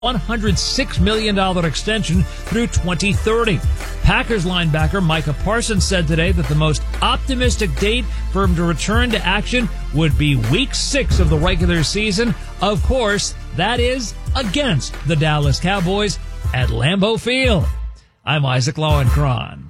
$106 million extension through 2030. Packers linebacker Micah Parsons said today that the most optimistic date for him to return to action would be Week 6 of the regular season. Of course, that is against the Dallas Cowboys at Lambeau Field. I'm Isaac Lowenkron.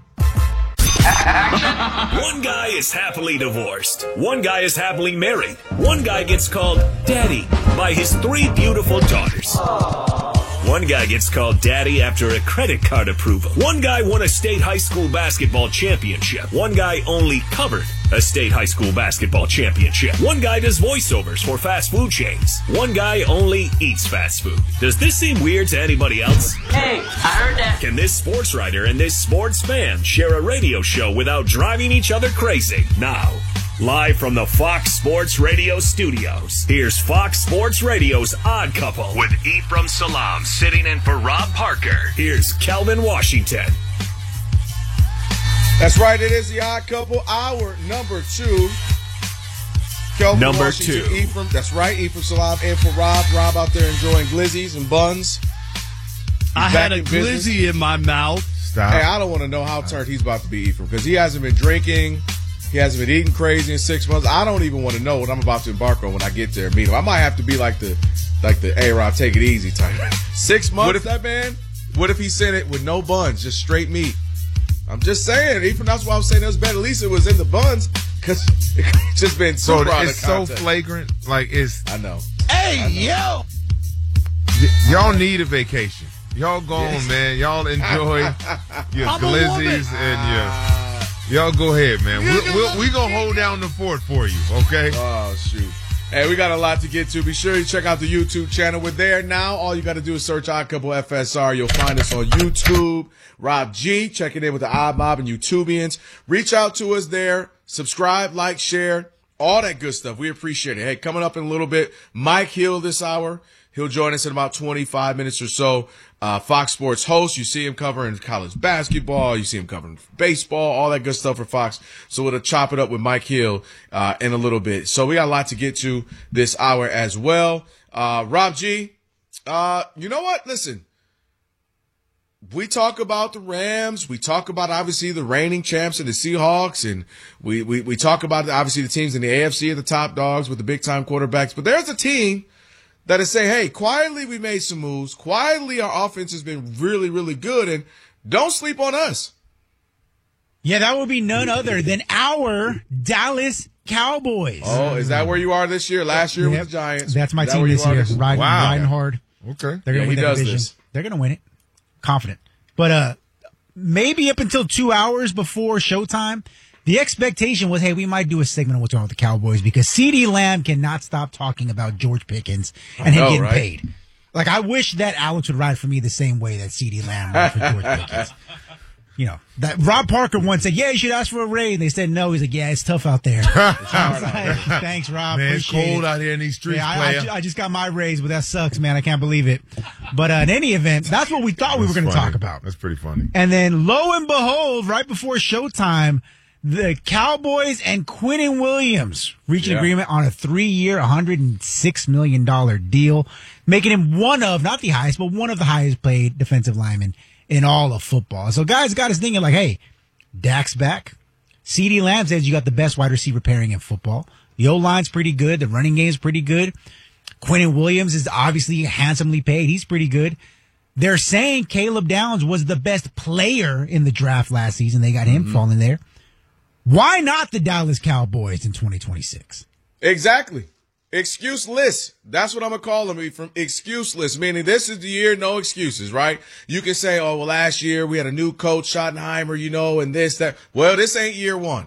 One guy is happily divorced. One guy is happily married. One guy gets called Daddy by his 3 beautiful daughters. One guy gets called Daddy after a credit card approval. One guy won a state high school basketball championship. One guy only covered a state high school basketball championship. One guy does voiceovers for fast food chains. One guy only eats fast food. Does this seem weird to anybody else? Hey, I heard that. Can this sports writer and this sports fan share a radio show without driving each other crazy? Now, live from the Fox Sports Radio studios, here's Fox Sports Radio's Odd Couple with Ephraim Salaam sitting in for Rob Parker. Here's Kelvin Washington. That's right, it is the Odd Couple, hour number 2. Kelvin Number Washington, 2. Ephraim. That's right, Ephraim Salaam in for Rob. Rob out there enjoying glizzies and buns. I had a glizzy in my mouth. Stop. Hey, I don't want to know how turned he's about to be, Ephraim, because he hasn't been drinking. He hasn't been eating crazy in 6 months. I don't even want to know what I'm about to embark on when I get there and meet him. I might have to be like the A-Rod, take it easy type. 6 months, that man? What if he sent it with no buns, just straight meat? I'm just saying, Ephraim, that's why I was saying it was better. At least it was in the buns, because it's just been So super out it's of so context. flagrant. Like, it's. I know. Hey, yo! Y'all need a vacation. Y'all go on, man. Y'all enjoy your I'm a glizzies and y'all go ahead, man. We gonna hold down the fort for you, okay? Oh, shoot. Hey, we got a lot to get to. Be sure you check out the YouTube channel. We're there now. All you got to do is search Odd Couple FSR. You'll find us on YouTube. Rob G, checking in with the Odd Mob and YouTubians. Reach out to us there. Subscribe, like, share, all that good stuff. We appreciate it. Hey, coming up in a little bit, Mike Hill this hour. He'll join us in about 25 minutes or so. Fox Sports host. You see him covering college basketball. You see him covering baseball, all that good stuff for Fox. So we'll chop it up with Mike Hill in a little bit. So we got a lot to get to this hour as well. Rob G, you know what? Listen, we talk about the Rams. We talk about, obviously, the reigning champs and the Seahawks. And we talk about, obviously, the teams in the AFC are the top dogs with the big-time quarterbacks. But there's a team that is saying, hey, quietly we made some moves. Quietly our offense has been really, really good, and don't sleep on us. Yeah, that would be none other than our Dallas Cowboys. Oh, is that where you are this year? Last year with the Giants. That's my Is that team where you this are year. Riding hard. Okay. They're going to win that division. They're going to win it. Confident. But maybe up until 2 hours before showtime, the expectation was, hey, we might do a segment on what's wrong with the Cowboys because CeeDee Lamb cannot stop talking about George Pickens and him getting paid. Like, I wish that Alex would ride for me the same way that CeeDee Lamb ride for George Pickens. You know, that Rob Parker once said, yeah, you should ask for a raise. And they said, no. He's like, yeah, it's tough out there. Thanks, Rob. Man, it's Appreciate cold it. out here in these streets, I just got my raise, but that sucks, man. I can't believe it. But in any event, that's what we thought we were going to talk about. That's pretty funny. And then, lo and behold, right before showtime, the Cowboys and Quinnen Williams reach an agreement on a 3-year, $106 million deal, making him one of, not the highest, but one of the highest paid defensive linemen in all of football. So guys got us thinking like, hey, Dak's back. CeeDee Lamb says you got the best wide receiver pairing in football. The O-line's pretty good. The running game's pretty good. Quinnen Williams is obviously handsomely paid. He's pretty good. They're saying Caleb Downs was the best player in the draft last season. They got him falling there. Why not the Dallas Cowboys in 2026? Exactly. Excuseless. That's what I'm going to call them, from excuseless, meaning this is the year, no excuses, right? You can say, oh, well, last year we had a new coach, Schottenheimer, and this, that. Well, this ain't year one.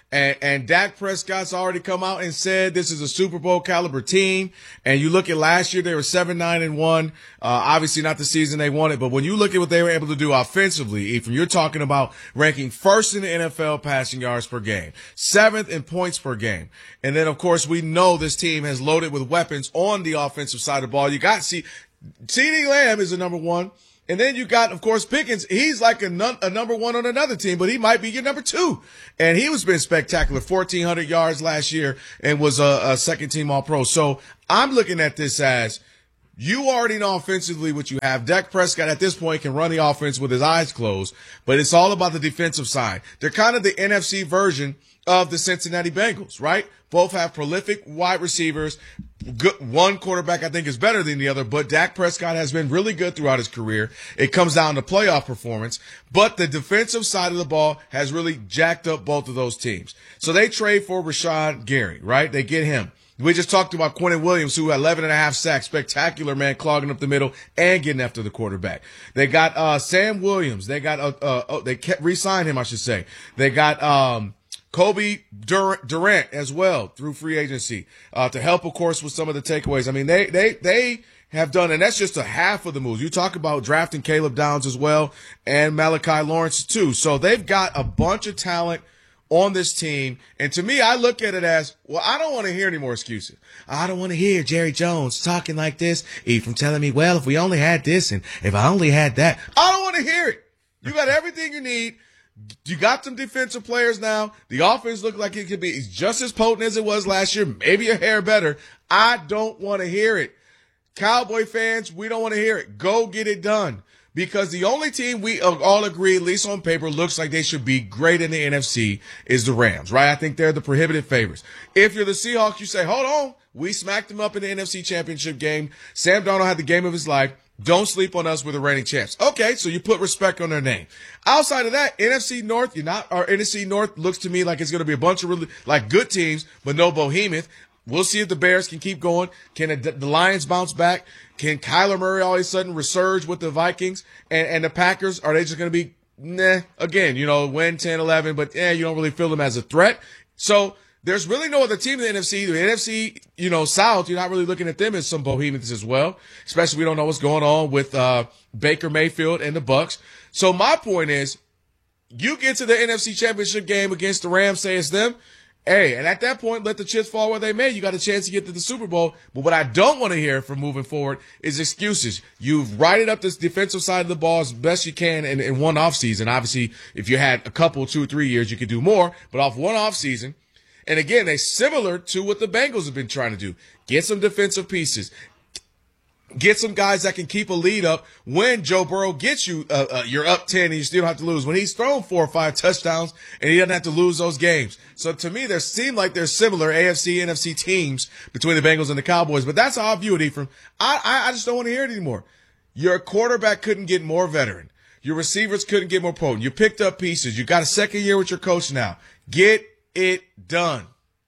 And Dak Prescott's already come out and said this is a Super Bowl caliber team. And you look at last year, they were 7-9-1. Obviously not the season they wanted, but when you look at what they were able to do offensively, Ephraim, you're talking about ranking first in the NFL passing yards per game, 7th in points per game. And then, of course, we know this team has loaded with weapons on the offensive side of the ball. You got CeeDee Lamb is the number one. And then you got, of course, Pickens. He's like a number one on another team, but he might be your number two. And he was been spectacular, 1,400 yards last year and was a second-team All-Pro. So I'm looking at this as You already know offensively what you have. Dak Prescott at this point can run the offense with his eyes closed, but it's all about the defensive side. They're kind of the NFC version of the Cincinnati Bengals, right? Both have prolific wide receivers. One quarterback I think is better than the other, but Dak Prescott has been really good throughout his career. It comes down to playoff performance, but the defensive side of the ball has really jacked up both of those teams. So they trade for Rashawn Gary, right? They get him. We just talked about Quentin Williams, who had 11.5 sacks. Spectacular, man, clogging up the middle and getting after the quarterback. They got Sam Williams. They got they kept re-signed him, I should say. They got Kobe Durant as well through free agency to help, of course, with some of the takeaways. I mean, they have done, and that's just a half of the moves. You talk about drafting Caleb Downs as well and Malachi Lawrence too. So they've got a bunch of talent on this team. And to me, I look at it as, well, I don't want to hear any more excuses. I don't want to hear Jerry Jones talking like this, Ephraim telling me, well, if we only had this and if I only had that. I don't want to hear it. You got everything you need. You got some defensive players now. The offense looks like it could be just as potent as it was last year, maybe a hair better. I don't want to hear it. Cowboy fans, we don't want to hear it. Go get it done. Because the only team we all agree, at least on paper, looks like they should be great in the NFC is the Rams, right? I think they're the prohibitive favorites. If you're the Seahawks, you say, hold on, we smacked them up in the NFC Championship game. Sam Darnold had the game of his life. Don't sleep on us with the reigning champs. Okay, so you put respect on their name. Outside of that, NFC North, NFC North looks to me like it's going to be a bunch of really, like good teams, but no behemoth. We'll see if the Bears can keep going. Can the Lions bounce back? Can Kyler Murray all of a sudden resurge with the Vikings? And the Packers, are they just going to be, again, win 10-11, but you don't really feel them as a threat. So there's really no other team in the NFC. The NFC, South, you're not really looking at them as some behemoths as well, especially we don't know what's going on with Baker Mayfield and the Bucs. So my point is, you get to the NFC Championship game against the Rams, say it's them. Hey, and at that point, let the chips fall where they may. You got a chance to get to the Super Bowl. But what I don't want to hear from moving forward is excuses. You've righted up this defensive side of the ball as best you can in one offseason. Obviously, if you had a couple, 2 or 3 years, you could do more. But off one offseason, and again, they're similar to what the Bengals have been trying to do. Get some defensive pieces. Get some guys that can keep a lead up when Joe Burrow gets you, you're up 10 and you still have to lose. When he's thrown 4 or 5 touchdowns and he doesn't have to lose those games. So to me, there seem like there's similar AFC, NFC teams between the Bengals and the Cowboys. But that's how I view it, Ephraim. I just don't want to hear it anymore. Your quarterback couldn't get more veteran. Your receivers couldn't get more potent. You picked up pieces. You got a second year with your coach now. Get it done.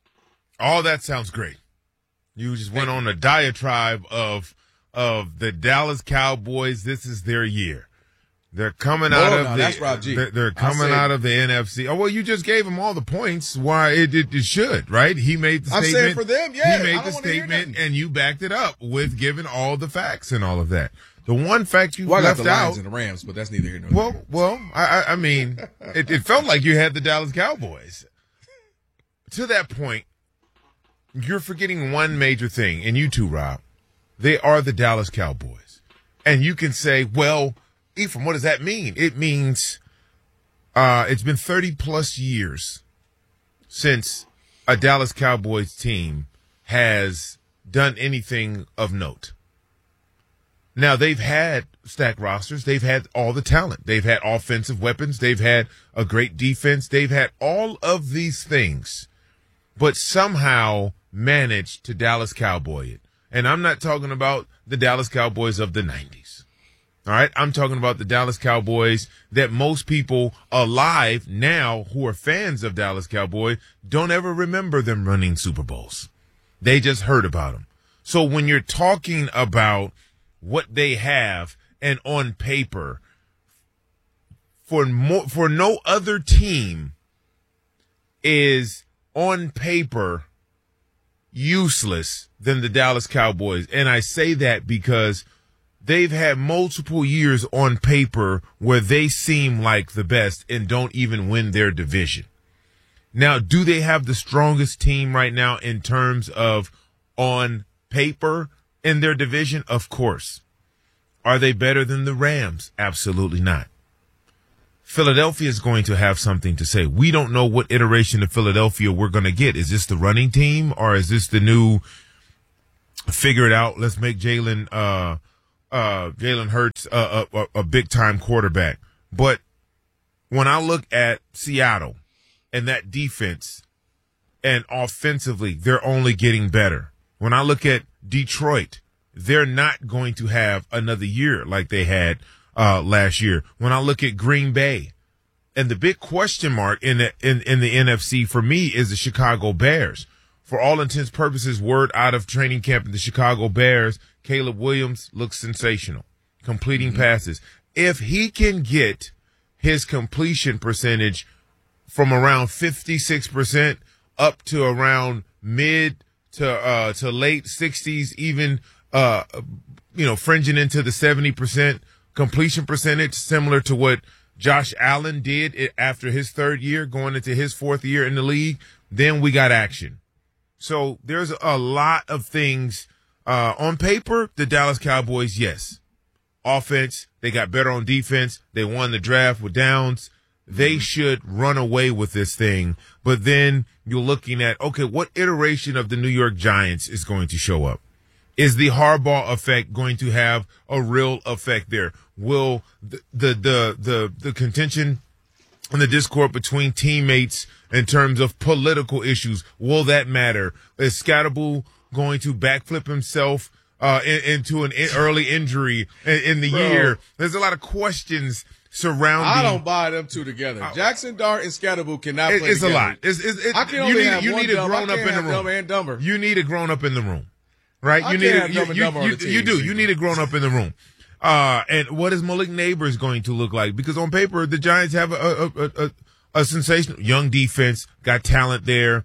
All that sounds great. You just went on a diatribe of the Dallas Cowboys. This is their year. They're coming out of that's Rob G. They're coming out of the NFC. Oh, well, you just gave him all the points why it should, right? He made the statement. I'm saying for them, yeah. He made the statement and you backed it up with giving all the facts and all of that. The one fact you left I got the out. Lions and the Rams, but that's neither here nor there. Well, I mean, it felt like you had the Dallas Cowboys. To that point, you're forgetting one major thing, and you too, Rob. They are the Dallas Cowboys. And you can say, well, Ephraim, what does that mean? It means it's been 30-plus years since a Dallas Cowboys team has done anything of note. Now, they've had stacked rosters. They've had all the talent. They've had offensive weapons. They've had a great defense. They've had all of these things, but somehow managed to Dallas Cowboy it. And I'm not talking about the Dallas Cowboys of the 90s. All right? I'm talking about the Dallas Cowboys that most people alive now who are fans of Dallas Cowboys don't ever remember them running Super Bowls. They just heard about them. So when you're talking about what they have and on paper, for no other team is on paper useless than the Dallas Cowboys. And I say that because they've had multiple years on paper where they seem like the best and don't even win their division. Now, do they have the strongest team right now in terms of on paper in their division? Of course. Are they better than the Rams? Absolutely not. Philadelphia is going to have something to say. We don't know what iteration of Philadelphia we're going to get. Is this the running team or is this the new figure it out. Let's make Jalen Hurts a big time quarterback. But when I look at Seattle and that defense and offensively, they're only getting better. When I look at Detroit, they're not going to have another year like they had last year. When I look at Green Bay, and the big question mark in the NFC for me is the Chicago Bears. For all intents and purposes, word out of training camp in the Chicago Bears, Caleb Williams looks sensational, completing passes. If he can get his completion percentage from around 56% up to around mid to late 60s, even fringing into the 70% completion percentage, similar to what Josh Allen did after his third year, going into his fourth year in the league, then we got action. So there's a lot of things on paper. The Dallas Cowboys, yes. Offense, they got better on defense. They won the draft with Downs. They should run away with this thing. But then you're looking at, okay, what iteration of the New York Giants is going to show up? Is the Harbaugh effect going to have a real effect there? Will the contention and the discord between teammates in terms of political issues, will that matter? Is Scatterbull going to backflip himself into an early injury in the year? There's a lot of questions surrounding. I don't buy them two together. Jackson Dart and Scatterbull cannot play it's together. It's a lot. I can only have you one need a dumb. grown up in the room. Dumb and dumber. You need a grown up in the room, right? I You can't need have dumb and dumber on the team, you do. Steve. You need a grown up in the room. And what is Malik Neighbors going to look like? Because on paper, the Giants have a sensational young defense, got talent there.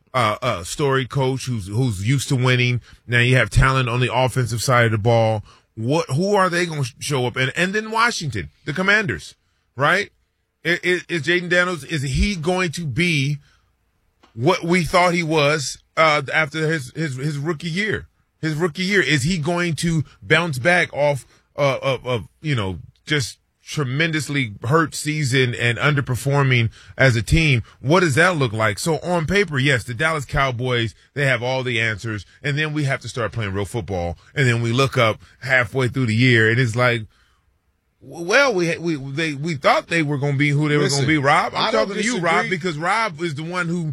A storied coach who's used to winning. Now you have talent on the offensive side of the ball. Who are they going to show up? And then Washington, the Commanders, right? Is Jaden Daniels, is he going to be what we thought he was after his rookie year? His rookie year, is he going to bounce back off of just tremendously hurt season and underperforming as a team? What does that look like? So on paper, yes, the Dallas Cowboys, they have all the answers, and then we have to start playing real football, and then we look up halfway through the year, and it's like, well, we thought they were going to be who they were going to be, Rob. I'm talking to you, Rob, because Rob is the one who,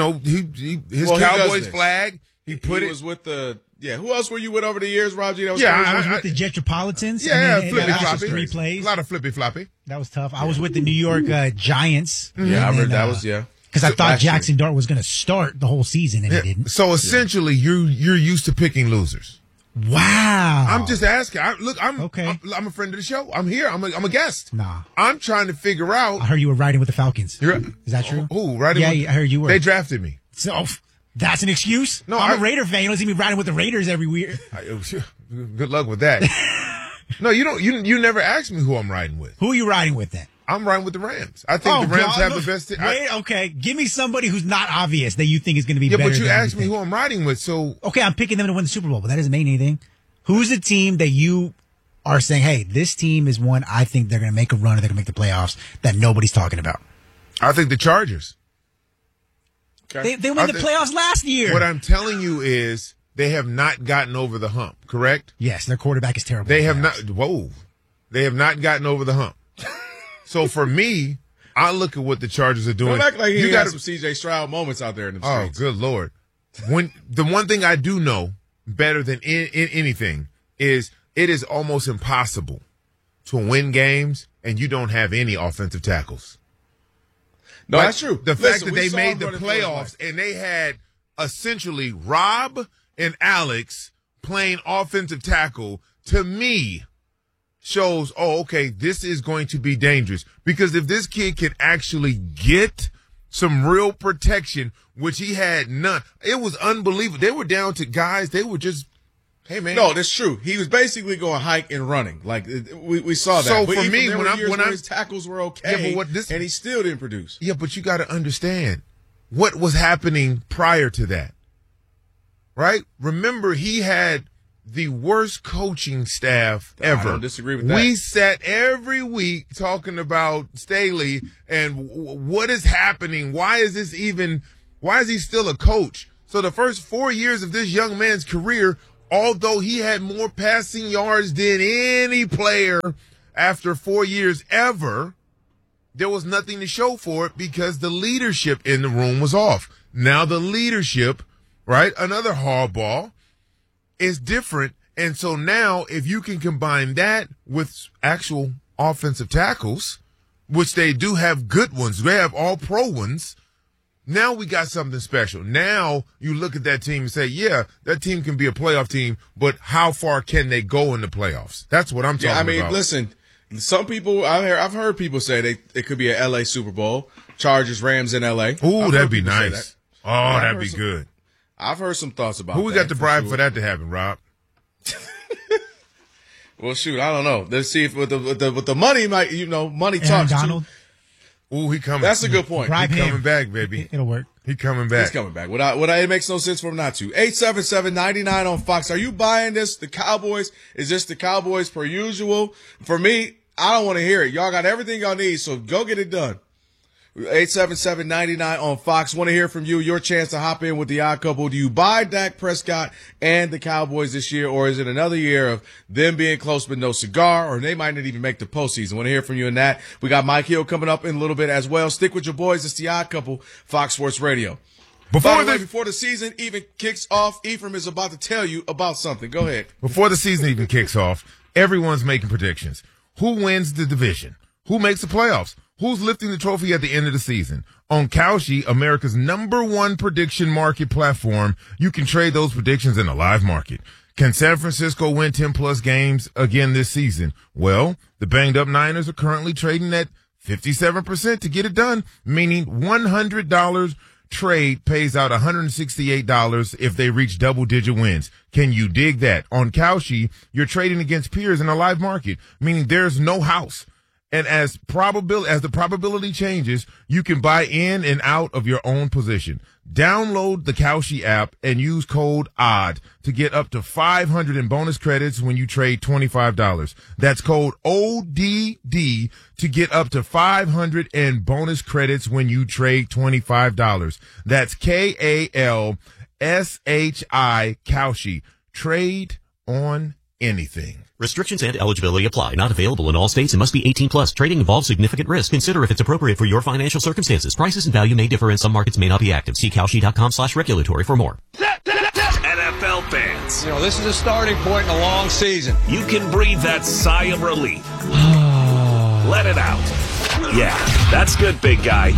his Cowboys flag, he was with the. Yeah, who else were you with over the years, Rob G? I was with the Jetropolitans. Yeah, flippy floppy. 3 plays. A lot of flippy floppy. That was tough. I was with the New York Giants. Yeah, I heard that was because I thought Jackson Dart was going to start the whole season, and he didn't. So essentially, you're used to picking losers. Wow. I'm just asking. I'm a friend of the show. I'm here. I'm a guest. Nah. I'm trying to figure out. I heard you were riding with the Falcons. Is that true? Who riding? Yeah, I heard you were. They drafted me. So. That's an excuse? No, I'm a Raider fan. You don't see me riding with the Raiders every week. Good luck with that. No, you don't. You never asked me who I'm riding with. Who are you riding with then? I'm riding with the Rams. I think the Rams have the best team. Okay, give me somebody who's not obvious that you think is going to be better. Yeah, but you asked me who I'm riding with, so. Okay, I'm picking them to win the Super Bowl, but that doesn't mean anything. Who's the team that you are saying, hey, this team is one I think they're going to make a run or they're going to make the playoffs that nobody's talking about? I think the Chargers. Okay. They won the playoffs last year. What I'm telling you is they have not gotten over the hump, correct? Yes, their quarterback is terrible. They have not. Whoa. They have not gotten over the hump. So for me, I look at what the Chargers are doing. Don't act like you got some C.J. Stroud moments out there in the streets. Oh, good Lord. The one thing I do know better than anything is it is almost impossible to win games and you don't have any offensive tackles. No, that's true. The fact that they made the playoffs and they had essentially Rob and Alex playing offensive tackle, to me, shows, okay, this is going to be dangerous. Because if this kid can actually get some real protection, which he had none, it was unbelievable. They were down to guys, they were just, hey, man. No, that's true. He was basically going hike and running. Like, we saw that. So but for me, when his tackles were okay, and he still didn't produce. Yeah, but you got to understand what was happening prior to that, right? Remember, he had the worst coaching staff ever. I don't disagree with that. We sat every week talking about Staley and what is happening. Why is he still a coach? So the first 4 years of this young man's career, although he had more passing yards than any player after 4 years ever, there was nothing to show for it because the leadership in the room was off. Now the leadership, right, another hardball, is different. And so now if you can combine that with actual offensive tackles, which they do have good ones, they have all pro ones, now we got something special. Now you look at that team and say, yeah, that team can be a playoff team, but how far can they go in the playoffs? That's what I'm talking about. Yeah, I mean, listen, some people, I've heard people say it could be a LA Super Bowl, Chargers, Rams in LA. Ooh, that'd be nice. Oh, that'd be good. I've heard some thoughts about Who we got to bribe for that to happen, Rob? Well, shoot, I don't know. Let's see if with the money, money talks. Donald. Ooh, he coming. That's a good point. He coming back, baby. It'll work. He coming back. He's coming back. It makes no sense for him not to. 877-99 on Fox. Are you buying this? The Cowboys? Is this the Cowboys per usual? For me, I don't want to hear it. Y'all got everything y'all need, so go get it done. 877-99 on Fox. Want to hear from you. Your chance to hop in with the odd couple. Do you buy Dak Prescott and the Cowboys this year, or is it another year of them being close but no cigar, or they might not even make the postseason? Want to hear from you in that. We got Mike Hill coming up in a little bit as well. Stick with your boys. It's the odd couple, Fox Sports Radio. Before the season even kicks off, Ephraim is about to tell you about something. Go ahead. Before the season even kicks off, everyone's making predictions. Who wins the division? Who makes the playoffs? Who's lifting the trophy at the end of the season? On Kalshi, America's #1 prediction market platform, you can trade those predictions in a live market. Can San Francisco win 10-plus games again this season? Well, the banged-up Niners are currently trading at 57% to get it done, meaning $100 trade pays out $168 if they reach double-digit wins. Can you dig that? On Kalshi, you're trading against peers in a live market, meaning there's no house. And as the probability changes, you can buy in and out of your own position. Download the Kalshi app and use code ODD to get up to $500 in bonus credits when you trade $25. That's code ODD to get up to $500 in bonus credits when you trade $25. That's KALSHI, Kalshi. Trade on anything. Restrictions and eligibility apply. Not available in all states and must be 18 plus. Trading involves significant risk. Consider if it's appropriate for your financial circumstances. Prices and value may differ and some markets may not be active. See Kalshi.com/regulatory for more. NFL fans. This is a starting point in a long season. You can breathe that sigh of relief. Let it out. Yeah, that's good, big guy.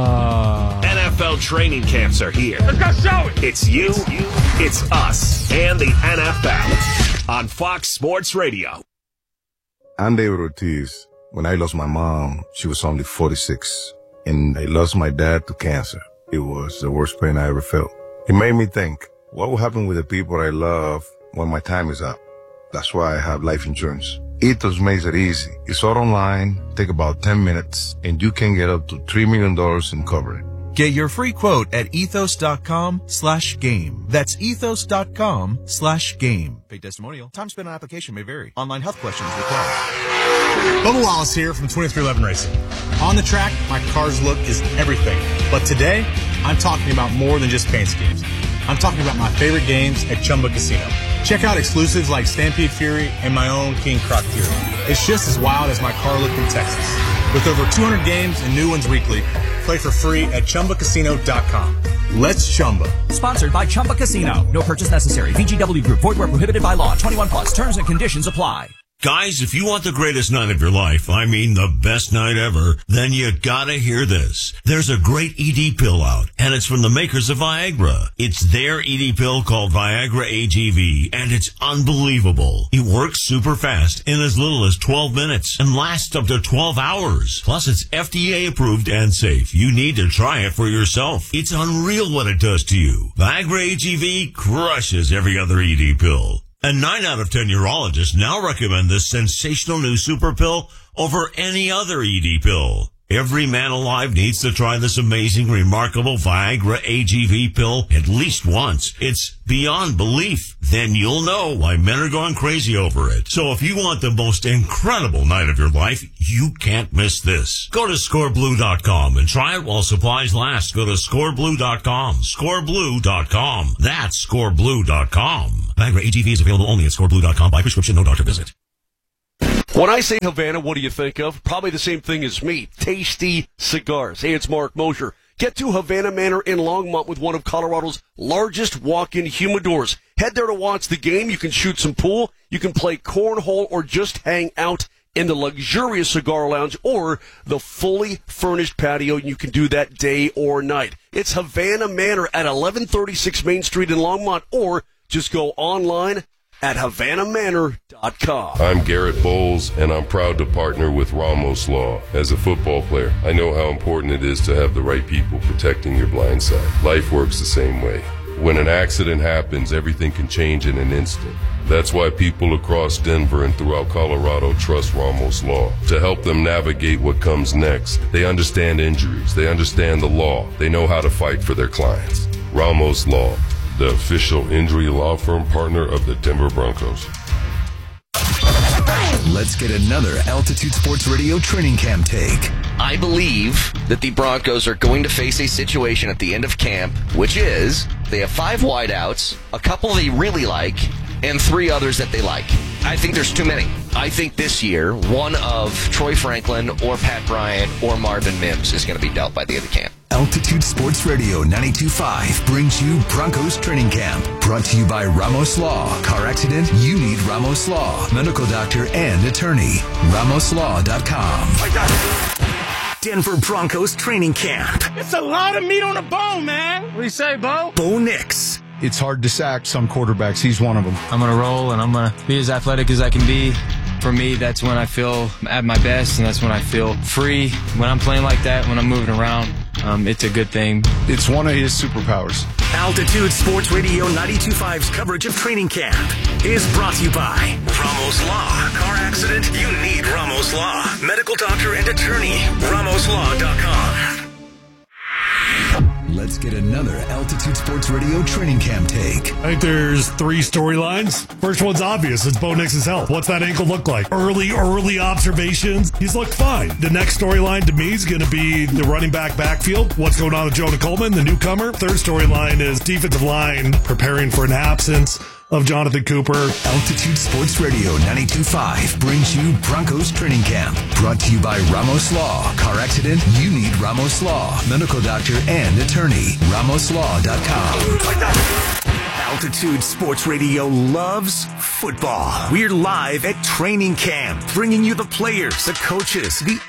NFL training camps are here. Let's go show it. It's you, it's us, and the NFL on Fox Sports Radio. I'm David Ortiz. When I lost my mom, she was only 46, and I lost my dad to cancer. It was the worst pain I ever felt. It made me think, what will happen with the people I love when my time is up? That's why I have life insurance. Ethos makes it easy. It's all online, take about 10 minutes, and you can get up to $3 million in coverage. Get your free quote at ethos.com/game. That's ethos.com/game. Paid testimonial. Time spent on application may vary. Online health questions required. Bubba Wallace here from 2311 Racing. On the track, my car's look is everything. But today, I'm talking about more than just paint schemes. I'm talking about my favorite games at Chumba Casino. Check out exclusives like Stampede Fury and my own King Croc Fury. It's just as wild as my car look in Texas. With over 200 games and new ones weekly, play for free at ChumbaCasino.com. Let's Chumba. Sponsored by Chumba Casino. No purchase necessary. VGW Group. Void where prohibited by law. 21 plus. Terms and conditions apply. Guys, if you want the greatest night of your life, I mean the best night ever, then you gotta hear this. There's a great ED pill out, and it's from the makers of Viagra. It's their ED pill called Viagra AGV, and it's unbelievable. It works super fast in as little as 12 minutes and lasts up to 12 hours. Plus, it's FDA approved and safe. You need to try it for yourself. It's unreal what it does to you. Viagra AGV crushes every other ED pill. And 9 out of 10 urologists now recommend this sensational new super pill over any other ED pill. Every man alive needs to try this amazing, remarkable Viagra AGV pill at least once. It's beyond belief. Then you'll know why men are going crazy over it. So if you want the most incredible night of your life, you can't miss this. Go to scoreblue.com and try it while supplies last. Go to scoreblue.com. Scoreblue.com. That's scoreblue.com. Viagra AGV is available only at scoreblue.com by prescription, no doctor visit. When I say Havana, what do you think of? Probably the same thing as me. Tasty cigars. Hey, it's Mark Mosher. Get to Havana Manor in Longmont with one of Colorado's largest walk-in humidors. Head there to watch the game. You can shoot some pool. You can play cornhole or just hang out in the luxurious cigar lounge or the fully furnished patio. You can do that day or night. It's Havana Manor at 1136 Main Street in Longmont, or just go online at HavanaManor.com. I'm Garrett Bowles, and I'm proud to partner with Ramos Law. As a football player, I know how important it is to have the right people protecting your blind side. Life works the same way. When an accident happens, everything can change in an instant. That's why people across Denver and throughout Colorado trust Ramos Law to help them navigate what comes next. They understand injuries. They understand the law. They know how to fight for their clients. Ramos Law, the official injury law firm partner of the Denver Broncos. Let's get another Altitude Sports Radio training camp take. I believe that the Broncos are going to face a situation at the end of camp, which is they have 5 wideouts, a couple they really like, and 3 others that they like. I think there's too many. I think this year, one of Troy Franklin or Pat Bryant or Marvin Mims is going to be dealt by the end of camp. Altitude Sports Radio 92.5 brings you Broncos Training Camp. Brought to you by Ramos Law. Car accident? You need Ramos Law. Medical doctor and attorney. RamosLaw.com. Denver Broncos Training Camp. It's a lot of meat on the bone, man. What do you say, Bo? Bo Nix. It's hard to sack some quarterbacks. He's one of them. I'm going to roll, and I'm going to be as athletic as I can be. For me, that's when I feel at my best, and that's when I feel free. When I'm playing like that, when I'm moving around, it's a good thing. It's one of his superpowers. Altitude Sports Radio 92.5's coverage of training camp is brought to you by Ramos Law. Car accident? You need Ramos Law. Medical doctor and attorney. RamosLaw.com. Let's get another Altitude Sports Radio training camp take. I think there's 3 storylines. First one's obvious. It's Bo Nix's health. What's that ankle look like? Early observations. He's looked fine. The next storyline to me is going to be the running backfield. What's going on with Jonah Coleman, the newcomer? Third storyline is defensive line preparing for an absence of Jonathan Cooper. Altitude Sports Radio 92.5 brings you Broncos Training Camp. Brought to you by Ramos Law. Car accident? You need Ramos Law. Medical doctor and attorney. RamosLaw.com. Altitude Sports Radio loves football. We're live at training camp, bringing you the players, the coaches, the